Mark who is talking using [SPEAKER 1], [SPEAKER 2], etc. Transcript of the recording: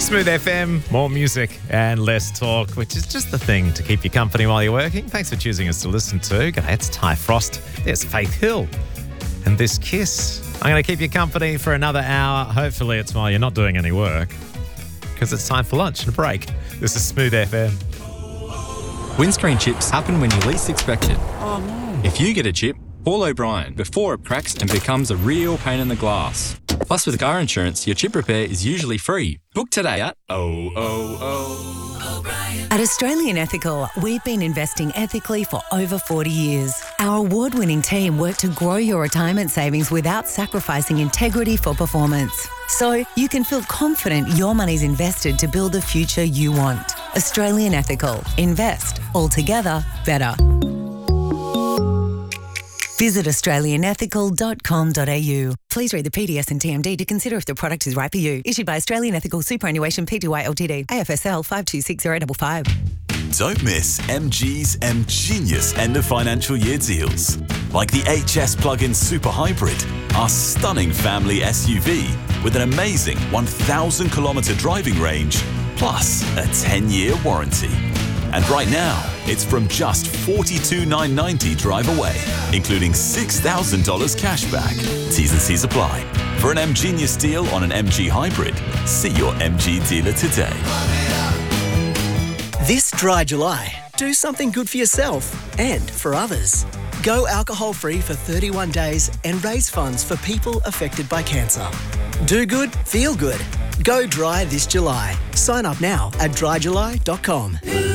[SPEAKER 1] Smooth FM, more music and less talk, which is just the thing to keep you company while you're working. Thanks for choosing us to listen to. G'day, it's Ty Frost. There's Faith Hill. And this Kiss. I'm going to keep you company for another hour. Hopefully it's while you're not doing any work, because it's time for lunch and a break. This is Smooth FM.
[SPEAKER 2] Windscreen chips happen when you least expect it.
[SPEAKER 3] Oh no.
[SPEAKER 2] If you get a chip, call O'Brien before it cracks and becomes a real pain in the glass. Plus, with car insurance, your chip repair is usually free. Book today at O'Brien.
[SPEAKER 4] At Australian Ethical, we've been investing ethically for over 40 years. Our award-winning team work to grow your retirement savings without sacrificing integrity for performance. So you can feel confident your money's invested to build the future you want. Australian Ethical. Invest. Altogether better. Visit australianethical.com.au. Please read the PDS and TMD to consider if the product is right for you. Issued by Australian Ethical Superannuation Pty Ltd. AFSL 526055.
[SPEAKER 5] Don't miss MG's M-Genius end of financial year deals. Like the HS plug-in Super Hybrid, our stunning family SUV with an amazing 1,000 kilometre driving range, plus a 10-year warranty. And right now, it's from just $42,990 drive away, including $6,000 cash back. T's and C's apply. For an M-Genius deal on an MG Hybrid, see your MG dealer today.
[SPEAKER 6] This dry July, do something good for yourself and for others. Go alcohol-free for 31 days and raise funds for people affected by cancer. Do good, feel good. Go dry this July. Sign up now at dryjuly.com.